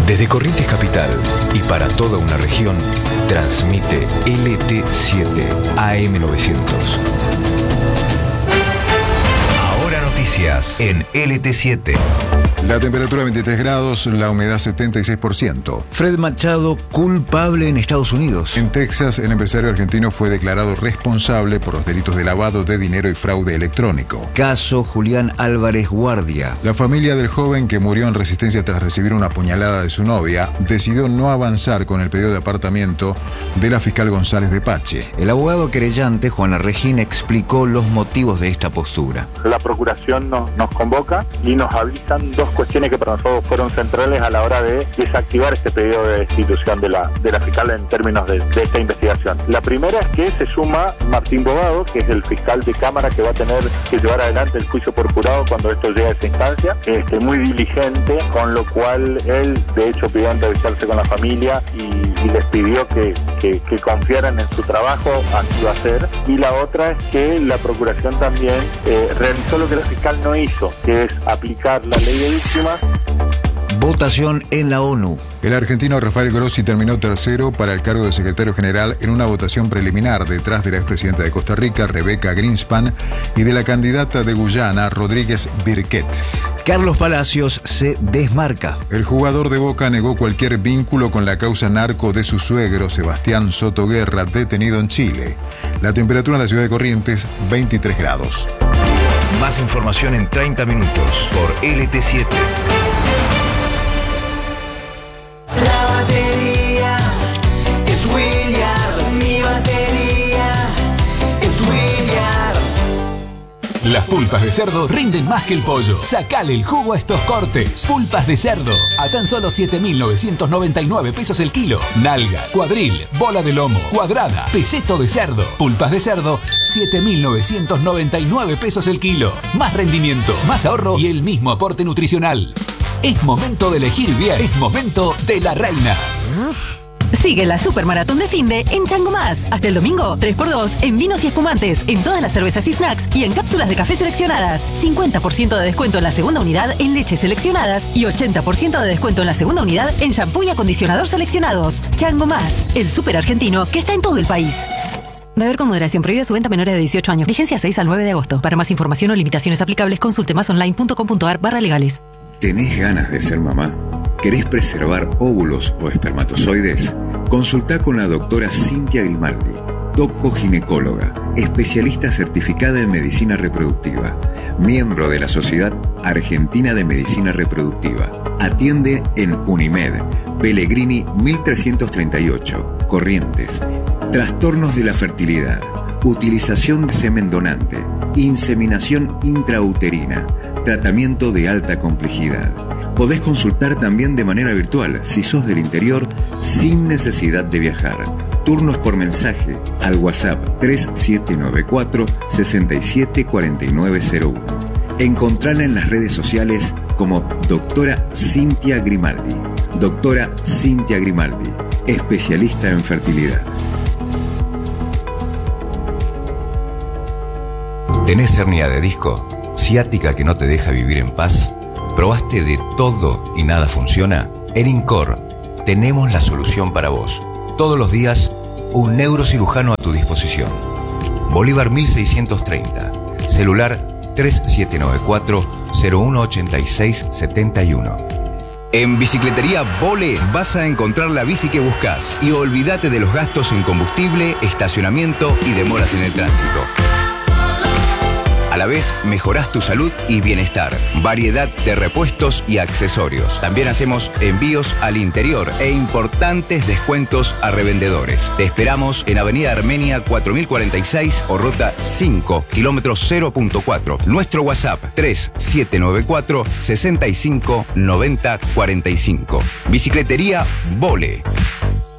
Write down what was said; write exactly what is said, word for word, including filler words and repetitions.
Desde Corrientes Capital y para toda una región, transmite L T siete A M novecientos. Ahora noticias en L T siete. La temperatura veintitrés grados, la humedad setenta y seis por ciento. Fred Machado, culpable en Estados Unidos. En Texas, el empresario argentino fue declarado responsable por los delitos de lavado de dinero y fraude electrónico. Caso Julián Álvarez Guardia. La familia del joven que murió en resistencia tras recibir una puñalada de su novia decidió no avanzar con el pedido de apartamiento de la fiscal González de Pache. El abogado querellante, Juana Regín, explicó los motivos de esta postura. La procuración nos, nos convoca y nos avisan dos cuestiones que para nosotros fueron centrales a la hora de desactivar este pedido de destitución de la, de la fiscal en términos de, de esta investigación. La primera es que se suma Martín Bogado, que es el fiscal de Cámara que va a tener que llevar adelante el juicio por jurado cuando esto llegue a esa instancia, este, muy diligente, con lo cual él de hecho pidió entrevistarse con la familia y, y les pidió que, que, que confiaran en su trabajo, así va a ser. Y la otra es que la procuración también eh, realizó lo que la fiscal no hizo, que es aplicar la ley de víctimas. Votación en la ONU. El argentino Rafael Grossi terminó tercero para el cargo de secretario general en una votación preliminar detrás de la expresidenta de Costa Rica, Rebeca Greenspan, y de la candidata de Guyana, Rodríguez Birquet. Carlos Palacios se desmarca. El jugador de Boca negó cualquier vínculo con la causa narco de su suegro, Sebastián Soto Guerra, detenido en Chile. La temperatura en la ciudad de Corrientes, veintitrés grados. Más información en treinta minutos por L T siete. La batería es Williard, mi batería es Williard. Las pulpas de cerdo rinden más que el pollo. Sacale el jugo a estos cortes. Pulpas de cerdo, a tan solo siete mil novecientos noventa y nueve pesos el kilo. Nalga, cuadril, bola de lomo, cuadrada, peseto de cerdo. Pulpas de cerdo, siete mil novecientos noventa y nueve pesos el kilo. Más rendimiento, más ahorro y el mismo aporte nutricional. Es momento de elegir bien. Es momento de La Reina. Sigue la Supermaratón de Finde en Chango Más. Hasta el domingo, tres por dos en vinos y espumantes, en todas las cervezas y snacks y en cápsulas de café seleccionadas. cincuenta por ciento de descuento en la segunda unidad en leches seleccionadas y ochenta por ciento de descuento en la segunda unidad en shampoo y acondicionador seleccionados. Chango Más, el súper argentino que está en todo el país. Beber con moderación. Prohibida su venta a menores de dieciocho años. Vigencia seis al nueve de agosto. Para más información o limitaciones aplicables, consulte masonline.com.ar barra legales. ¿Tenés ganas de ser mamá? ¿Querés preservar óvulos o espermatozoides? Consultá con la doctora Cintia Grimaldi, doco-ginecóloga, especialista certificada en medicina reproductiva, miembro de la Sociedad Argentina de Medicina Reproductiva. Atiende en Unimed, Pellegrini mil trescientos treinta y ocho, Corrientes. Trastornos de la fertilidad, utilización de semen donante, inseminación intrauterina, tratamiento de alta complejidad. Podés consultar también de manera virtual si sos del interior sin necesidad de viajar. Turnos por mensaje al WhatsApp tres siete nueve cuatro, seis siete cuatro nueve cero uno. Encontrala en las redes sociales como doctora Cintia Grimaldi. Doctora Cintia Grimaldi, especialista en fertilidad. ¿Tenés hernia de disco? ¿Ciática que no te deja vivir en paz? ¿Probaste de todo y nada funciona? En INCOR tenemos la solución para vos. Todos los días, un neurocirujano a tu disposición. Bolívar mil seiscientos treinta. Celular tres siete nueve cuatro, cero uno ocho seis siete uno. En Bicicletería Vole vas a encontrar la bici que buscas y olvídate de los gastos en combustible, estacionamiento y demoras en el tránsito. A la vez, mejorás tu salud y bienestar. Variedad de repuestos y accesorios. También hacemos envíos al interior e importantes descuentos a revendedores. Te esperamos en Avenida Armenia cuatro mil cuarenta y seis o Ruta cinco, kilómetro cero punto cuatro. Nuestro WhatsApp tres siete nueve cuatro, seis cinco, nueve cero cuatro cinco. Bicicletería Vole.